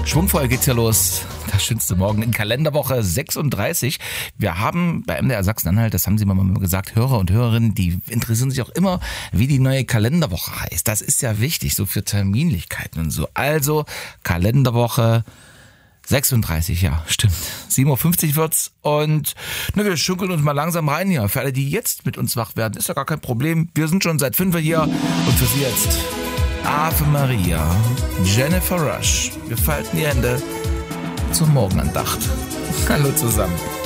Schwungvoll geht's ja los. Das schönste Morgen in Kalenderwoche 36. Wir haben bei MDR Sachsen-Anhalt, das haben Sie mal gesagt, Hörer und Hörerinnen, die interessieren sich auch immer, wie die neue Kalenderwoche heißt. Das ist ja wichtig, so für Terminlichkeiten und so. Also Kalenderwoche 36, ja, stimmt. 7.50 Uhr wird's und wir schunkeln uns mal langsam rein hier. Für alle, die jetzt mit uns wach werden, ist ja gar kein Problem. Wir sind schon seit 5 Uhr hier und für Sie jetzt Ave Maria, Jennifer Rush. Wir falten die Hände zur Morgenandacht. Hallo zusammen.